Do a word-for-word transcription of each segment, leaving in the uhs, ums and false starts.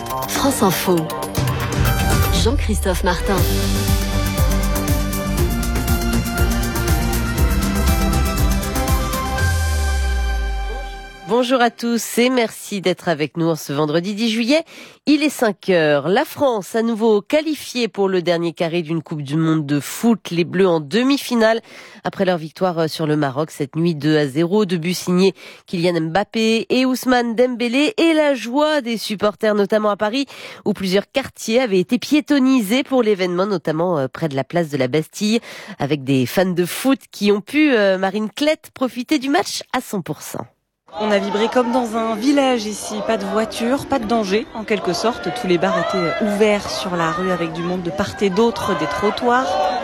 France Info. Jean-Christophe Martin. Bonjour à tous et merci d'être avec nous en ce vendredi dix juillet. Il est cinq heures. La France, à nouveau qualifiée pour le dernier carré d'une Coupe du Monde de foot. Les Bleus en demi-finale après leur victoire sur le Maroc cette nuit deux à zéro. Deux buts signés Kylian Mbappé et Ousmane Dembélé. Et la joie des supporters, notamment à Paris, où plusieurs quartiers avaient été piétonnisés pour l'événement, notamment près de la place de la Bastille, avec des fans de foot qui ont pu, euh, Marine Klett, profiter du match à cent pour cent. On a vibré comme dans un village ici, pas de voiture, pas de danger en quelque sorte. Tous les bars étaient ouverts sur la rue avec du monde de part et d'autre des trottoirs.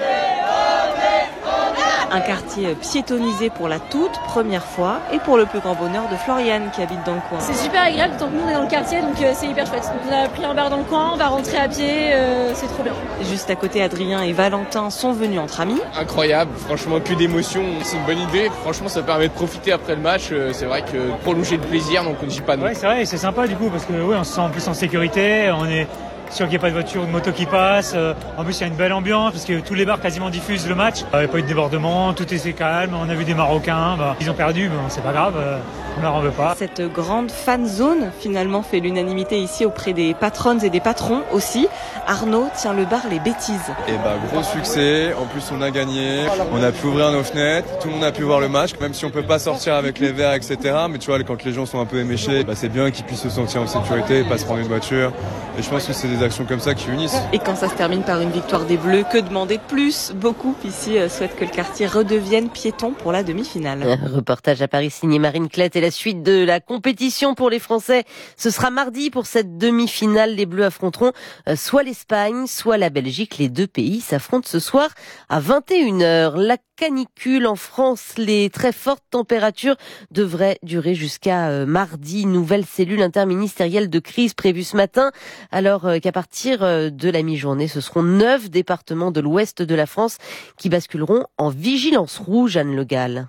Un quartier piétonnisé pour la toute première fois et pour le plus grand bonheur de Floriane qui habite dans le coin. C'est super agréable tant que nous on est dans le quartier, donc euh, c'est hyper chouette. Donc, on a pris un bar dans le coin, on va rentrer à pied, euh, c'est trop bien. Juste à côté, Adrien et Valentin sont venus entre amis. Incroyable, franchement que d'émotion, c'est une bonne idée. Franchement ça permet de profiter après le match, c'est vrai que prolonger le plaisir, donc on ne dit pas non. Ouais, c'est vrai, c'est sympa du coup parce que ouais, on se sent en plus en sécurité, on est sûr qu'il n'y a pas de voiture ou de moto qui passe. En plus, il y a une belle ambiance parce que tous les bars quasiment diffusent le match. Il n'y a pas eu de débordement, tout était calme. On a vu des Marocains, bah, ils ont perdu, bon, c'est pas grave, on ne leur en veut pas. Cette grande fan zone finalement fait l'unanimité ici auprès des patronnes et des patrons aussi. Arnaud tient le bar Les Bêtises. Et bah gros succès, en plus on a gagné, on a pu ouvrir nos fenêtres, tout le monde a pu voir le match, même si on peut pas sortir avec les verres, et cetera. Mais tu vois, quand les gens sont un peu éméchés, bah, c'est bien qu'ils puissent se sentir en sécurité, pas se prendre une voiture. Et je pense que c'est des actions comme ça qui unissent. Et quand ça se termine par une victoire des Bleus, que demander de plus? Beaucoup ici souhaitent que le quartier redevienne piéton pour la demi-finale. Un reportage à Paris signé Marine Klett et la suite de la compétition pour les Français. Ce sera mardi pour cette demi-finale. Les Bleus affronteront soit l'Espagne, soit la Belgique. Les deux pays s'affrontent ce soir à vingt et une heures. La canicule en France, les très fortes températures devraient durer jusqu'à mardi. Nouvelle cellule interministérielle de crise prévue ce matin, alors qu'à partir de la mi-journée, ce seront neuf départements de l'ouest de la France qui basculeront en vigilance rouge. Anne Le Gall.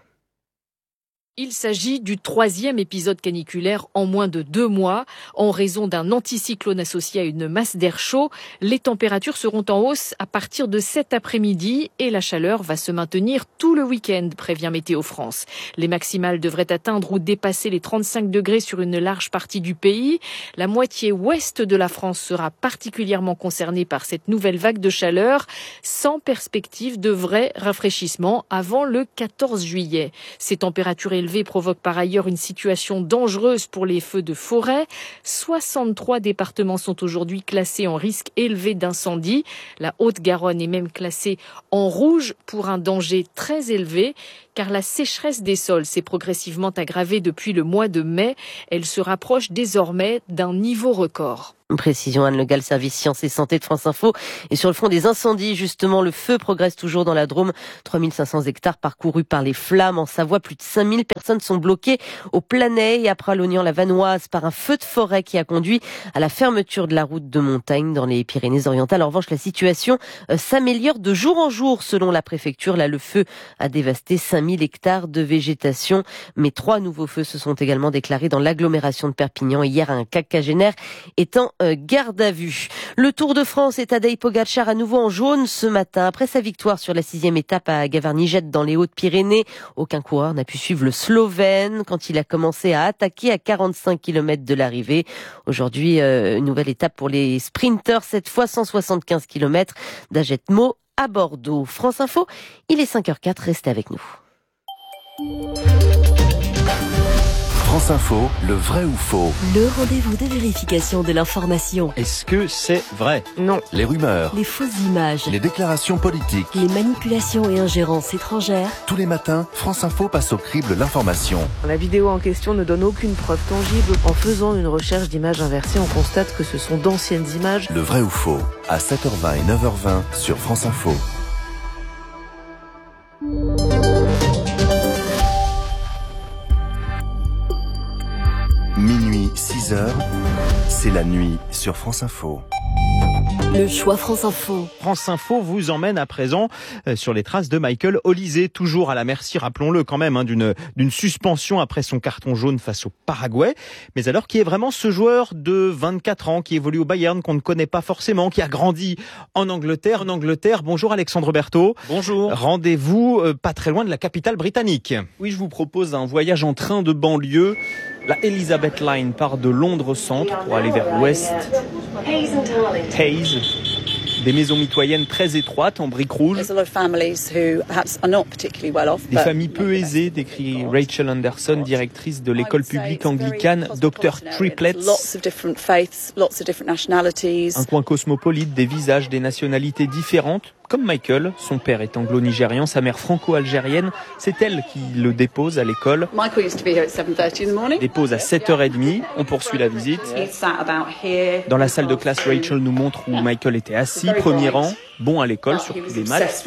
Il s'agit du troisième épisode caniculaire en moins de deux mois. En raison d'un anticyclone associé à une masse d'air chaud, les températures seront en hausse à partir de cet après-midi et la chaleur va se maintenir tout le week-end, prévient Météo France. Les maximales devraient atteindre ou dépasser les trente-cinq degrés sur une large partie du pays. La moitié ouest de la France sera particulièrement concernée par cette nouvelle vague de chaleur, sans perspective de vrai rafraîchissement avant le quatorze juillet. Ces températures élevées provoque par ailleurs une situation dangereuse pour les feux de forêt. soixante-trois départements sont aujourd'hui classés en risque élevé d'incendie. La Haute-Garonne est même classée en rouge pour un danger très élevé, car la sécheresse des sols s'est progressivement aggravée depuis le mois de mai. Elle se rapproche désormais d'un niveau record. Précision Anne Le Gall, service Sciences et Santé de France Info. Et sur le front des incendies, justement, le feu progresse toujours dans la Drôme. trois mille cinq cents hectares parcourus par les flammes. En Savoie, plus de cinq mille personnes sont bloquées au Planay et à Pralognan-la-Vanoise par un feu de forêt qui a conduit à la fermeture de la route de montagne dans les Pyrénées-Orientales. En revanche, la situation euh, s'améliore de jour en jour selon la préfecture. Là, le feu a dévasté cinq mille hectares de végétation. Mais trois nouveaux feux se sont également déclarés dans l'agglomération de Perpignan. Hier, un quinquagénaire étant Euh, garde à vue. Le Tour de France est Tadej Pogačar à nouveau en jaune ce matin. Après sa victoire sur la sixième étape à Gavarnie-Jette dans les Hautes-Pyrénées, aucun coureur n'a pu suivre le Slovène quand il a commencé à attaquer à quarante-cinq kilomètres de l'arrivée. Aujourd'hui, euh, une nouvelle étape pour les sprinters, cette fois cent soixante-quinze kilomètres d'Ajetmo à Bordeaux. France Info, il est cinq heures quatre, restez avec nous. France Info, le vrai ou faux? Le rendez-vous de vérification de l'information. Est-ce que c'est vrai? Non. Les rumeurs, Les fausses images, les déclarations politiques. les manipulations et ingérences étrangères. Tous les matins, France Info passe au crible l'information. La vidéo en question ne donne aucune preuve tangible. En faisant une recherche d'images inversées, on constate que ce sont d'anciennes images. Le vrai ou faux, à sept heures vingt et neuf heures vingt sur France Info. Minuit, six heures, c'est la nuit sur France Info. Le choix France Info. France Info vous emmène à présent sur les traces de Michael Olise, toujours à la merci, rappelons-le quand même, hein, d'une, d'une suspension après son carton jaune face au Paraguay. Mais alors, qui est vraiment ce joueur de vingt-quatre ans qui évolue au Bayern, qu'on ne connaît pas forcément, qui a grandi en Angleterre, en Angleterre. Bonjour Alexandre Berthaud. Bonjour. Rendez-vous euh, pas très loin de la capitale britannique. Oui, je vous propose un voyage en train de banlieue. La Elizabeth Line part de Londres Centre pour aller vers l'ouest. Hayes. Des maisons mitoyennes très étroites en briques rouges. Des familles peu aisées, décrit Rachel Anderson, directrice de l'école publique anglicane docteur Triplets. Un coin cosmopolite, des visages, des nationalités différentes. Comme Michael, son père est anglo-nigérian, sa mère franco-algérienne. C'est elle qui le dépose à l'école. Dépose à sept heures trente. On poursuit la visite. Dans la salle de classe, Rachel nous montre où Michael était assis, premier rang, bon à l'école sur tous les matchs,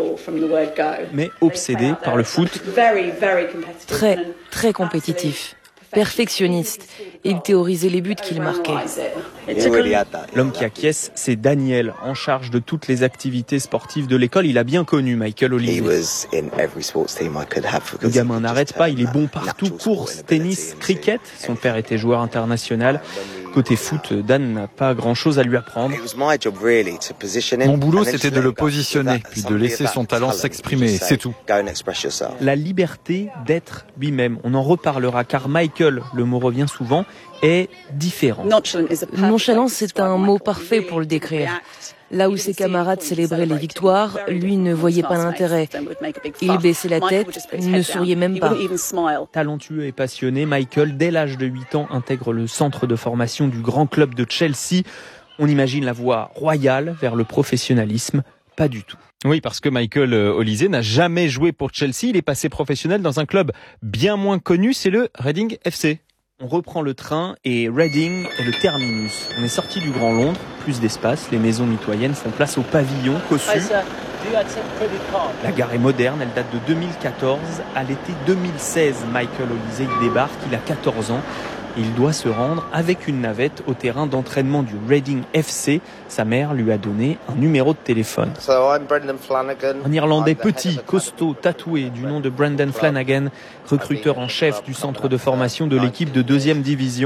mais obsédé par le foot. Très, très compétitif. Perfectionniste. Il théorisait les buts qu'il marquait. L'homme qui acquiesce, c'est Daniel, en charge de toutes les activités sportives de l'école. Il a bien connu Michael Olise. Le gamin n'arrête pas, il est bon partout. Course, tennis, cricket. Son père était joueur international. Côté foot, Dan n'a pas grand-chose à lui apprendre. Mon boulot, c'était de le positionner, puis de laisser son talent s'exprimer, c'est tout. La liberté d'être lui-même. On en reparlera, car Michael, le mot revient souvent, est différent. Nonchalance, c'est un mot parfait pour le décrire. Là où ses camarades célébraient les victoires, lui ne voyait pas l'intérêt. Il baissait la tête, ne souriait même pas. Talentueux et passionné, Michael, dès l'âge de huit ans, intègre le centre de formation du grand club de Chelsea. On imagine la voie royale vers le professionnalisme. Pas du tout. Oui, parce que Michael Olise n'a jamais joué pour Chelsea. Il est passé professionnel dans un club bien moins connu, c'est le Reading F C. On reprend le train et Reading est le terminus. On est sorti du Grand Londres, plus d'espace, les maisons mitoyennes font place au pavillon cossu. La gare est moderne, elle date de deux mille quatorze. À l'été deux mille seize, Michael Olise y débarque, il a quatorze ans. Il doit se rendre avec une navette au terrain d'entraînement du Reading F C. Sa mère lui a donné un numéro de téléphone. Un Irlandais petit, costaud, tatoué, du nom de Brendan Flanagan, recruteur en chef du centre de formation de l'équipe de deuxième division.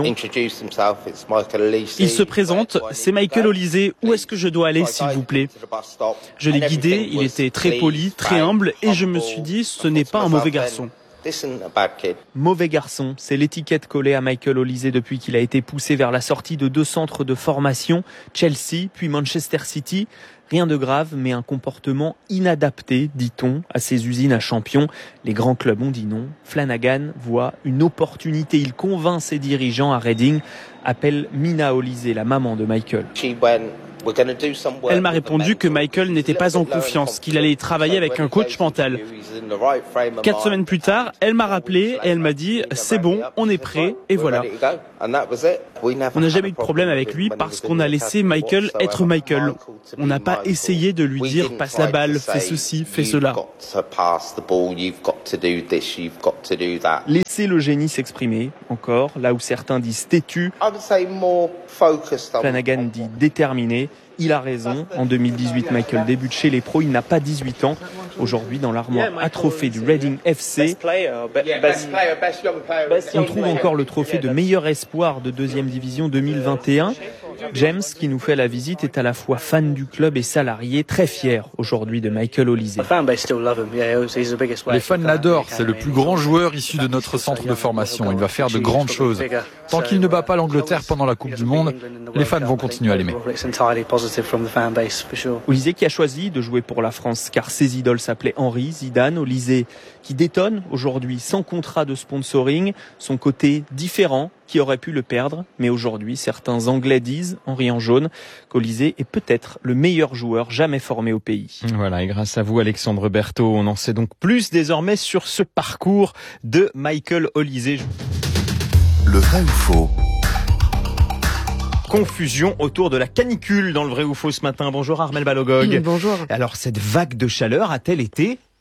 Il se présente, c'est Michael Olise, où est-ce que je dois aller s'il vous plaît? Je l'ai guidé, il était très poli, très humble et je me suis dit ce n'est pas un mauvais garçon. Mauvais garçon, c'est l'étiquette collée à Michael Olise depuis qu'il a été poussé vers la sortie de deux centres de formation, Chelsea puis Manchester City. Rien de grave, mais un comportement inadapté, dit-on, à ces usines à champions. Les grands clubs ont dit non. Flanagan voit une opportunité. Il convainc ses dirigeants à Reading, appelle Mina Olise, la maman de Michael. Elle m'a répondu que Michael n'était pas en confiance, qu'il allait travailler avec un coach mental. Quatre semaines plus tard, elle m'a rappelé et elle m'a dit « c'est bon, on est prêt » et voilà. On n'a jamais eu de problème avec lui parce qu'on a laissé Michael être Michael. On n'a pas essayé de lui dire « passe la balle, fais ceci, fais cela ». Laissez le génie s'exprimer, encore, là où certains disent têtu. Flanagan dit déterminé. Il a raison. En deux mille dix-huit, Michael débute chez les pros. Il n'a pas dix-huit ans. Aujourd'hui, dans l'armoire à trophées du Reading F C, on trouve encore le trophée de meilleur espoir de deuxième division deux mille vingt et un. James, qui nous fait la visite, est à la fois fan du club et salarié, très fier aujourd'hui de Michael Olise. Les fans l'adorent, c'est le plus grand joueur issu de notre centre de formation. Il va faire de grandes choses. Tant qu'il ne bat pas l'Angleterre pendant la Coupe du Monde, les fans vont continuer à l'aimer. Olise qui a choisi de jouer pour la France car ses idoles s'appelaient Henry, Zidane. Olise qui détonne aujourd'hui sans contrat de sponsoring, son côté différent qui aurait pu le perdre, mais aujourd'hui certains Anglais disent, en riant jaune, qu'Olise est peut-être le meilleur joueur jamais formé au pays. Voilà, et grâce à vous Alexandre Berthaud, on en sait donc plus désormais sur ce parcours de Michael Olise. Le vrai ou faux? Confusion autour de la canicule dans le vrai ou faux ce matin. Bonjour Armelle Balogog. Bonjour. Alors cette vague de chaleur a-t-elle été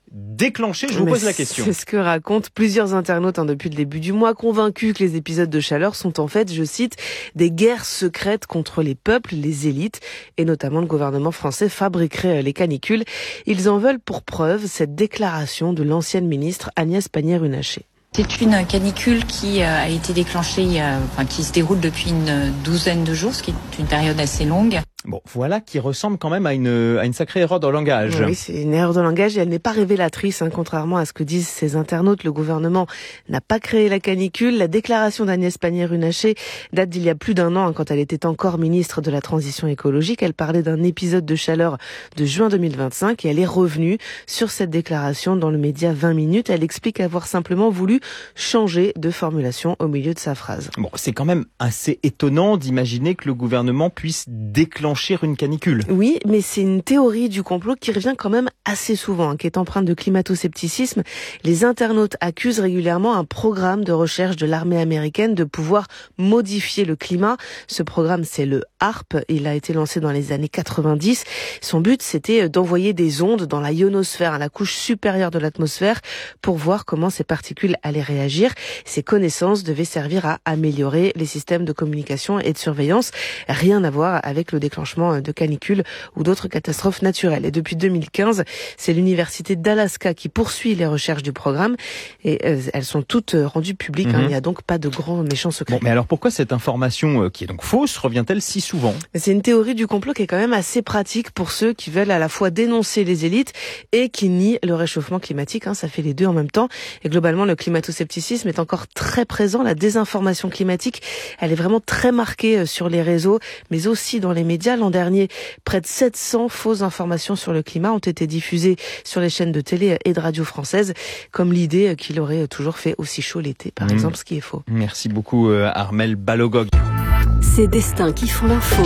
déclenché? Je vous Mais pose la question. C'est ce que racontent plusieurs internautes hein, depuis le début du mois, convaincus que les épisodes de chaleur sont en fait, je cite, des guerres secrètes contre les peuples, les élites, et notamment le gouvernement français fabriquerait les canicules. Ils en veulent pour preuve cette déclaration de l'ancienne ministre Agnès Pannier-Runacher. C'est une canicule qui a été déclenchée, enfin, qui se déroule depuis une douzaine de jours, ce qui est une période assez longue. Bon, voilà qui ressemble quand même à une, à une sacrée erreur de langage. Oui, c'est une erreur de langage et elle n'est pas révélatrice, hein, contrairement à ce que disent ces internautes. Le gouvernement n'a pas créé la canicule. La déclaration d'Agnès Pannier-Runacher date d'il y a plus d'un an, hein, quand elle était encore ministre de la Transition écologique. Elle parlait d'un épisode de chaleur de juin deux mille vingt-cinq et elle est revenue sur cette déclaration dans le média vingt minutes. Elle explique avoir simplement voulu changer de formulation au milieu de sa phrase. Bon, c'est quand même assez étonnant d'imaginer que le gouvernement puisse déclencher une canicule. Oui, mais c'est une théorie du complot qui revient quand même assez souvent, hein, qui est empreinte de climato-scepticisme. Les internautes accusent régulièrement un programme de recherche de l'armée américaine de pouvoir modifier le climat. Ce programme, c'est le HAARP. Il a été lancé dans les années quatre-vingt-dix. Son but, c'était d'envoyer des ondes dans la ionosphère, la couche supérieure de l'atmosphère, pour voir comment ces particules allaient réagir. Ces connaissances devaient servir à améliorer les systèmes de communication et de surveillance. Rien à voir avec le déclenchement de canicules ou d'autres catastrophes naturelles. Et depuis deux mille quinze, c'est l'université d'Alaska qui poursuit les recherches du programme et euh, elles sont toutes rendues publiques. Mmh. Hein. Il n'y a donc pas de grands méchants secrets. Bon, mais alors pourquoi cette information euh, qui est donc fausse revient-elle si souvent? C'est une théorie du complot qui est quand même assez pratique pour ceux qui veulent à la fois dénoncer les élites et qui nient le réchauffement climatique. Hein. Ça fait les deux en même temps. Et globalement, le climato-scepticisme est encore très présent. La désinformation climatique, elle est vraiment très marquée sur les réseaux, mais aussi dans les médias. L'an dernier, près de sept cents fausses informations sur le climat ont été diffusées sur les chaînes de télé et de radio françaises, comme l'idée qu'il aurait toujours fait aussi chaud l'été, par mmh. exemple, ce qui est faux. Merci beaucoup, euh, Armelle Balogog. Ces destins qui font l'info.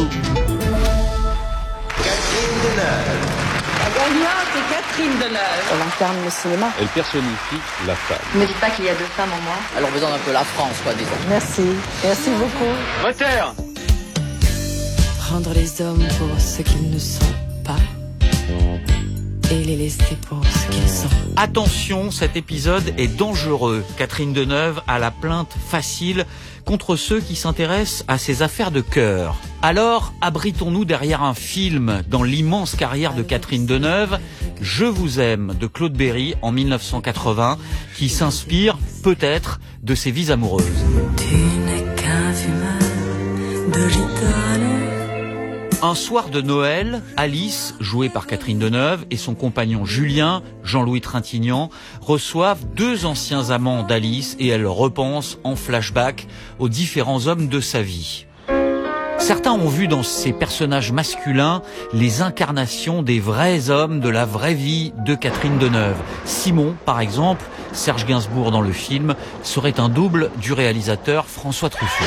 Catherine Deneuve. La gagnante est Catherine Deneuve. Elle incarne le cinéma. Elle personnifie la femme. Ne dites pas qu'il y a deux femmes en moi. Elle représente un peu la France, quoi, disons. Merci. Merci beaucoup. Moteur. Prendre les hommes pour ce qu'ils ne sont pas et les laisser pour ce qu'ils sont. Attention, cet épisode est dangereux. Catherine Deneuve a la plainte facile contre ceux qui s'intéressent à ses affaires de cœur. Alors, abritons-nous derrière un film dans l'immense carrière de Catherine Deneuve, Je vous aime de Claude Berry en mille neuf cent quatre-vingts, qui s'inspire peut-être de ses vies amoureuses. Tu n'es qu'un fumeur de gitane. Un soir de Noël, Alice, jouée par Catherine Deneuve, et son compagnon Julien, Jean-Louis Trintignant, reçoivent deux anciens amants d'Alice et elle repense en flashback aux différents hommes de sa vie. Certains ont vu dans ces personnages masculins les incarnations des vrais hommes de la vraie vie de Catherine Deneuve. Simon, par exemple, Serge Gainsbourg dans le film, serait un double du réalisateur François Truffaut.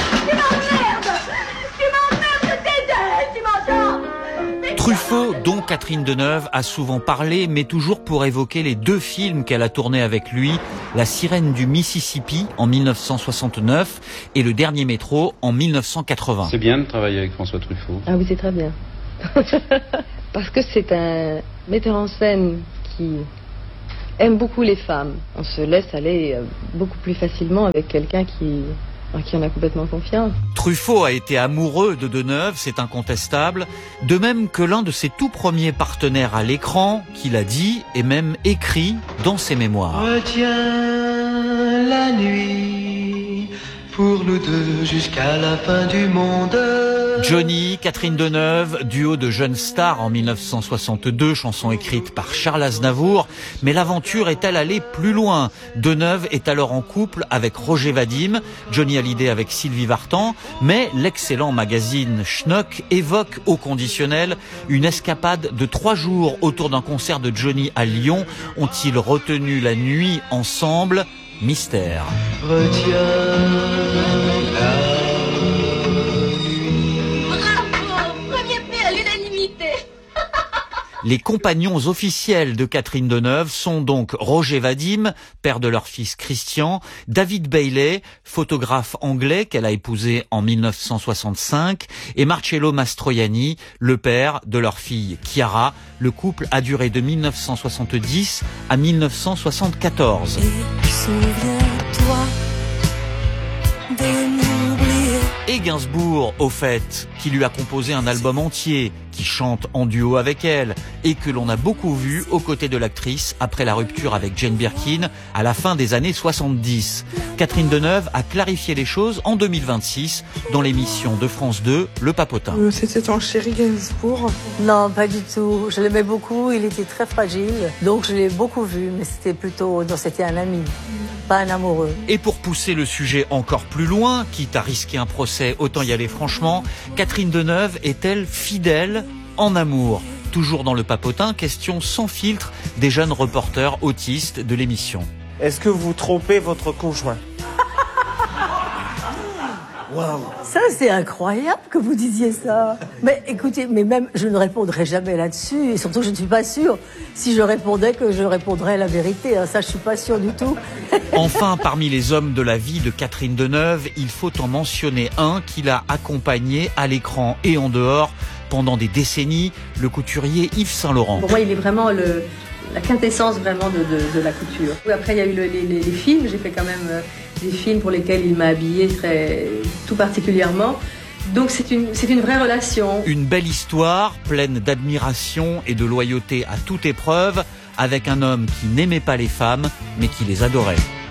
Truffaut, dont Catherine Deneuve a souvent parlé, mais toujours pour évoquer les deux films qu'elle a tournés avec lui, La Sirène du Mississippi en mille neuf cent soixante-neuf et Le Dernier Métro en mille neuf cent quatre-vingts. C'est bien de travailler avec François Truffaut. Ah oui, c'est très bien. Parce que c'est un metteur en scène qui aime beaucoup les femmes. On se laisse aller beaucoup plus facilement avec quelqu'un qui... qui en a complètement confiance. Truffaut a été amoureux de Deneuve, c'est incontestable, de même que l'un de ses tout premiers partenaires à l'écran, qu'il a dit et même écrit dans ses mémoires. Retiens la nuit pour nous deux jusqu'à la fin du monde. Johnny, Catherine Deneuve, duo de jeunes stars en mille neuf cent soixante-deux, chanson écrite par Charles Aznavour. Mais l'aventure est-elle allée plus loin? Deneuve est alors en couple avec Roger Vadim, Johnny Hallyday avec Sylvie Vartan, mais l'excellent magazine Schnock évoque au conditionnel une escapade de trois jours autour d'un concert de Johnny à Lyon. Ont-ils retenu la nuit ensemble? Mystère. Retiens la Les compagnons officiels de Catherine Deneuve sont donc Roger Vadim, père de leur fils Christian, David Bailey, photographe anglais qu'elle a épousé en mille neuf cent soixante-cinq, et Marcello Mastroianni, le père de leur fille Chiara. Le couple a duré de mille neuf cent soixante-dix à mille neuf cent soixante-quatorze. Et souviens-toi de m'oublier. Et Gainsbourg, au fait, qui lui a composé un album entier, qui chante en duo avec elle, et que l'on a beaucoup vu aux côtés de l'actrice après la rupture avec Jane Birkin à la fin des années soixante-dix. Catherine Deneuve a clarifié les choses en deux mille vingt-six dans l'émission de France deux, Le Papotin. Euh, C'était ton chéri Gainsbourg? Non, pas du tout. Je l'aimais beaucoup, il était très fragile, donc je l'ai beaucoup vu, mais c'était plutôt, non, c'était un ami, pas un amoureux. Et pour pousser le sujet encore plus loin, quitte à risquer un procès, autant y aller franchement, Catherine Deneuve est-elle fidèle en amour? Toujours dans Le Papotin, question sans filtre des jeunes reporters autistes de l'émission. Est-ce que vous trompez votre conjoint? Wow. Ça, c'est incroyable que vous disiez ça. Mais écoutez, mais même, je ne répondrai jamais là-dessus. Et surtout, je ne suis pas sûre. Si je répondais, que je répondrais la vérité. Ça, je suis pas sûre du tout. Enfin, parmi les hommes de la vie de Catherine Deneuve, il faut en mentionner un qui l'a accompagné à l'écran et en dehors pendant des décennies, le couturier Yves Saint Laurent. Pour moi, il est vraiment le... la quintessence vraiment de, de, de la couture. Après, il y a eu le, les, les, les films. J'ai fait quand même euh, des films pour lesquels il m'a habillée très, tout particulièrement. Donc c'est une, c'est une vraie relation. Une belle histoire, pleine d'admiration et de loyauté à toute épreuve, avec un homme qui n'aimait pas les femmes, mais qui les adorait.